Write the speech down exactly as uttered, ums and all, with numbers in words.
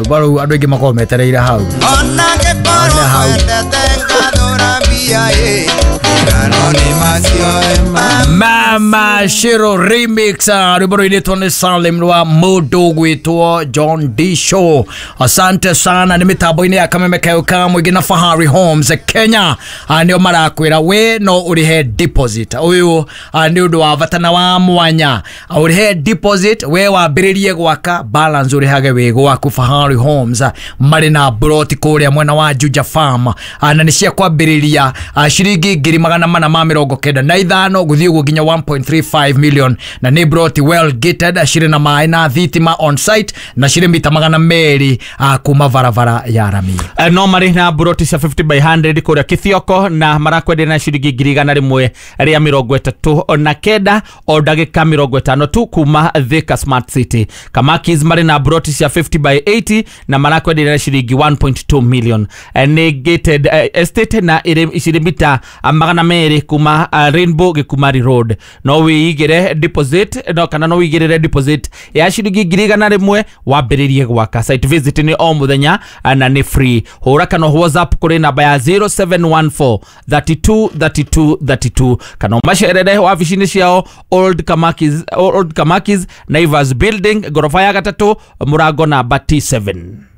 baro andũ aingĩ makorwo metereire hau onake koro wendete ngathũra mbia ĩ ngano nĩ macio Mama Shiro remix rwĩmbo rũinĩtwo nĩ Salim rwa mũndũ gwĩtwo John D Show. Asante sana, nĩ mĩtambo-inĩ ya kameme kayo ka mũingĩ na Fahari Homes Kenya. Nĩo marakwĩra we no ũrĩhe deposit. Ũyũ nĩ ũndũ wa vatana wa mwanya. Ũrĩhe deposit we wambĩrĩrie gwaka, balance ũrĩhage wĩ gwaku. Fahari Homes marĩ na broti kũrĩa mwena wa Juja Farm, na nĩ cia kwambĩrĩria ciringi ngiri magana mana ma mĩrongo kenda na ithano gũthiĩ gũkinya one point three five million, na nĩ broti well gated, cirĩ na maĩ na thitima on site, na cirĩ mita magana merĩ kuma varavara ya rami. No marĩ na broti cia fifty by one hundred kũrĩa Kithioko, na marakwendia na ciringi ngiri igana rĩmwe rĩa mĩrongo ĩtatũ na kenda o ndagĩka mĩrongo ĩtano tu kuma Thika Smart City. Kamakis marĩ na broti cia fifty by eighty na marakwendia na ciringi one point two million. Nĩ gated uh, estate na cirĩ mita magana merĩ kuma uh, Rainbow Gĩkumari Road. No wĩigĩre deposit, no kana no wĩigĩrĩre deposit ya ciringi ngiri igana rĩmwe wambĩrĩrie gwaka. Site visit nĩ o mũthenya na nĩ free. Hũra kana WhatsApp kũrĩ namba ya zero seven one four three two three two three two kana macerere wabici-inĩ ciao Old Kamakis, Old Kamakis Naivas Building, gorofa ya gatatũ, mũrango namba T seven.